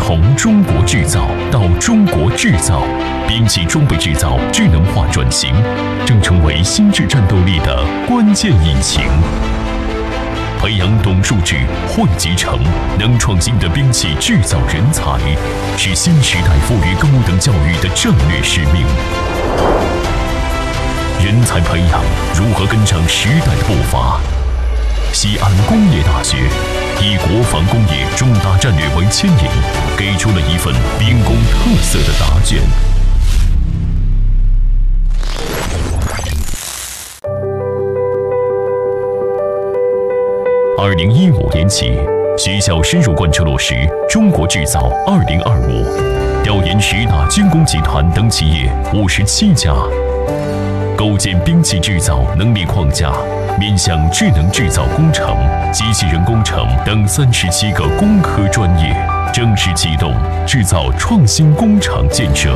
从中国制造到中国制造，兵器装备制造智能化转型，正成为新质战斗力的关键引擎。培养懂数据、会集成、能创新的兵器制造人才，是新时代赋予高等教育的战略使命。人才培养如何跟上时代的步伐？西安工业大学以国防工业重大战略为牵引，给出了一份兵工特色的答卷。2015年起，学校深入贯彻落实“中国制造2025”，调研10大军工集团等企业57家，构建兵器制造能力框架，面向智能制造工程、机器人工程等37个工科专业，正式启动制造创新工厂建设。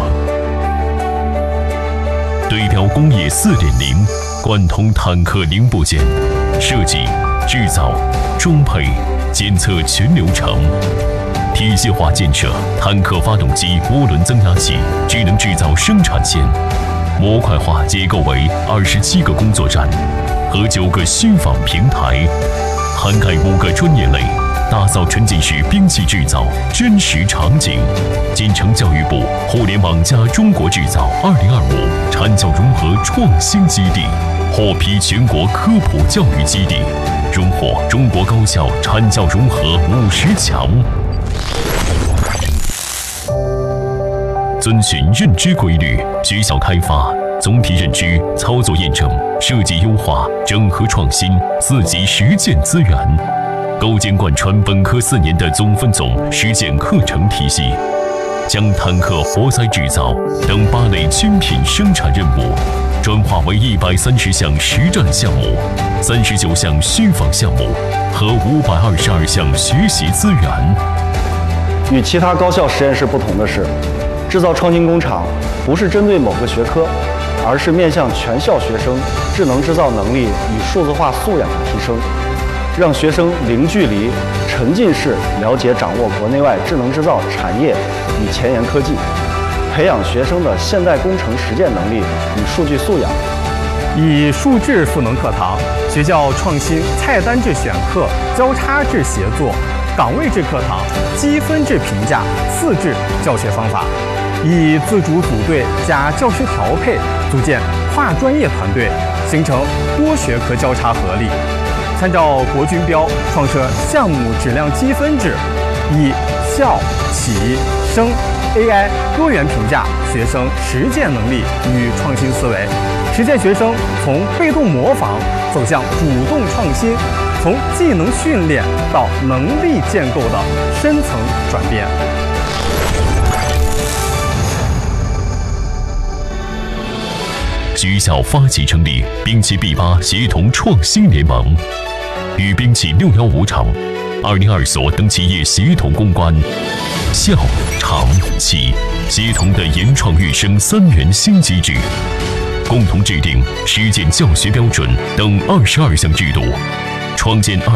对标工业4.0，贯通坦克零部件设计、制造、装配、检测全流程，体系化建设坦克发动机涡轮增压器智能制造生产线，模块化结构为27个工作站和9个虚仿平台，涵盖5个专业类，打造沉浸式兵器制造真实场景。建成教育部互联网加中国制造2025产教融合创新基地，获批全国科普教育基地，荣获中国高校产教融合50强。遵循认知规律，学校开发总体认知、操作验证、设计优化、整合创新4级实践资源，构建贯穿本科4年的总分总实践课程体系，将坦克活塞制造等8类军品生产任务转化为130项实战项目、39项虚仿项目和522项学习资源。 与其他高校实验室不同的是，制造创新工厂不是针对某个学科，而是面向全校学生智能制造能力与数字化素养的提升，让学生零距离、沉浸式了解掌握国内外智能制造产业与前沿科技，培养学生的现代工程实践能力与数据素养。 以数制赋能课堂，学校创新菜单制选课、交叉制协作、岗位制课堂、积分制评价4制教学方法，以自主组队加教师调配组建跨专业团队，形成多学科交叉合力。参照国军标，创设项目质量积分制，以校、企、生、AI 多元评价学生实践能力与创新思维，实践学生从被动模仿走向主动创新，从技能训练到能力建构的深层转变。 学校发起成立兵器 B8协同创新联盟，与兵器615厂、202所等企业协同攻关，校、厂、企协同的研创育生3元新机制，共同制定实践教学标准等22项制度，创建